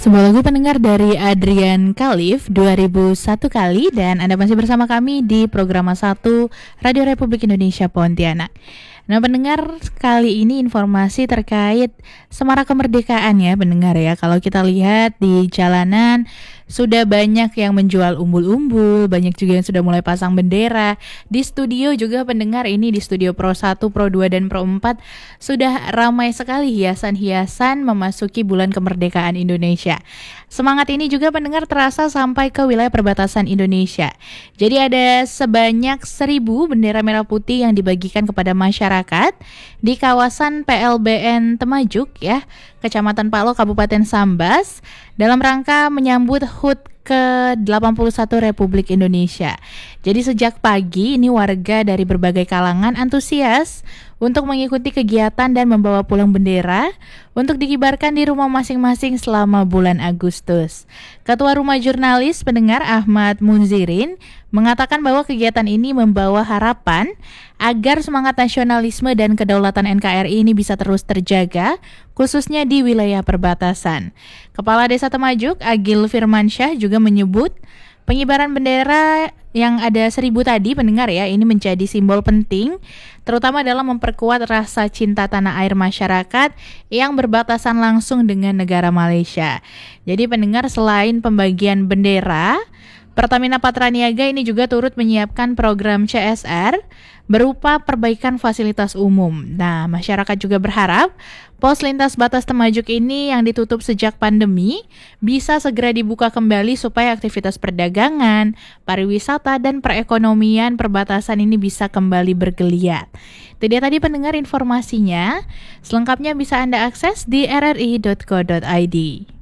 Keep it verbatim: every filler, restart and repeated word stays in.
Sebuah lagu pendengar dari Adrian Khalif dua ribu satu kali. Dan Anda masih bersama kami di Program satu Radio Republik Indonesia Pontianak. Nah pendengar, kali ini informasi terkait Semarak Kemerdekaan ya pendengar ya. Kalau kita lihat di jalanan sudah banyak yang menjual umbul-umbul, banyak juga yang sudah mulai pasang bendera. Di studio juga pendengar ini di studio Pro satu, Pro dua, dan Pro empat sudah ramai sekali hiasan-hiasan memasuki bulan kemerdekaan Indonesia. Semangat ini juga pendengar terasa sampai ke wilayah perbatasan Indonesia. Jadi ada sebanyak seribu bendera merah putih yang dibagikan kepada masyarakat di kawasan P L B N Temajuk ya, Kecamatan Palo, Kabupaten Sambas, dalam rangka menyambut H U T ke delapan puluh satu Republik Indonesia. Jadi sejak pagi ini warga dari berbagai kalangan antusias untuk mengikuti kegiatan dan membawa pulang bendera untuk dikibarkan di rumah masing-masing selama bulan Agustus. Ketua Rumah Jurnalis Pendengar Ahmad Munzirin mengatakan bahwa kegiatan ini membawa harapan agar semangat nasionalisme dan kedaulatan N K R I ini bisa terus terjaga, khususnya di wilayah perbatasan. Kepala Desa Temajuk, Agil Firmansyah, juga menyebut pengibaran bendera yang ada seribu tadi pendengar ya, ini menjadi simbol penting terutama dalam memperkuat rasa cinta tanah air masyarakat yang berbatasan langsung dengan negara Malaysia. Jadi pendengar, selain pembagian bendera, Pertamina Patraniaga ini juga turut menyiapkan program C S R berupa perbaikan fasilitas umum. Nah, masyarakat juga berharap pos lintas batas Temajuk ini yang ditutup sejak pandemi bisa segera dibuka kembali supaya aktivitas perdagangan, pariwisata, dan perekonomian perbatasan ini bisa kembali bergeliat. Itu dia tadi pendengar informasinya. Selengkapnya bisa Anda akses di r r i dot co dot i d.